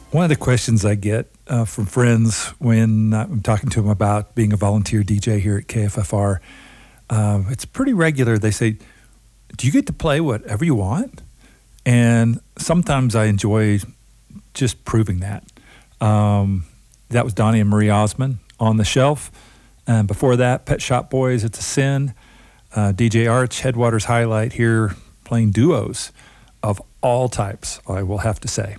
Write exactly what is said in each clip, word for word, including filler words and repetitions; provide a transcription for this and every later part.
One of the questions I get uh, from friends when I'm talking to them about being a volunteer D J here at K F F R, um, it's pretty regular. They say, do you get to play whatever you want? And sometimes I enjoy just proving that. Um, that was Donnie and Marie Osmond, On the Shelf. And before that, Pet Shop Boys, It's a Sin. Uh, D J Arch, Headwaters Highlight here, playing duos of all types, I will have to say.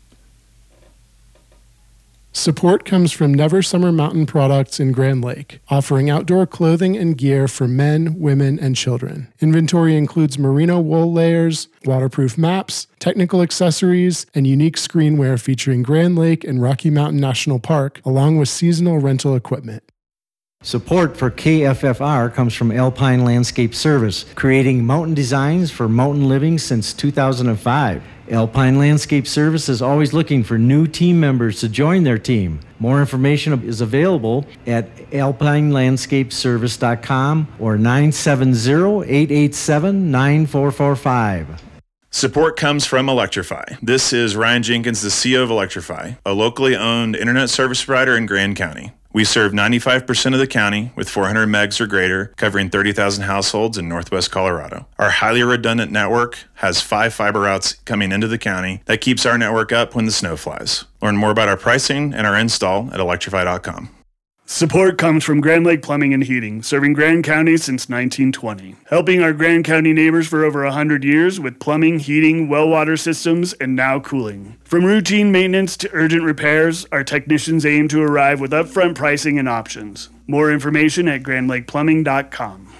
Support comes from Never Summer Mountain Products in Grand Lake, offering outdoor clothing and gear for men, women, and children. Inventory includes merino wool layers, waterproof maps, technical accessories, and unique screenwear featuring Grand Lake and Rocky Mountain National Park, along with seasonal rental equipment. Support for K F F R comes from Alpine Landscape Service, creating mountain designs for mountain living since two thousand five. Alpine Landscape Service is always looking for new team members to join their team. More information is available at alpine landscape service dot com or nine seven zero, eight eight seven, nine four four five. Support comes from Electrify. This is Ryan Jenkins, the C E O of Electrify, a locally owned internet service provider in Grand County. We serve ninety-five percent of the county with four hundred megs or greater, covering thirty thousand households in northwest Colorado. Our highly redundant network has five fiber routes coming into the county that keeps our network up when the snow flies. Learn more about our pricing and our install at electrify dot com. Support comes from Grand Lake Plumbing and Heating, serving Grand County since nineteen twenty. Helping our Grand County neighbors for over one hundred years with plumbing, heating, well water systems, and now cooling. From routine maintenance to urgent repairs, our technicians aim to arrive with upfront pricing and options. More information at grand lake plumbing dot com.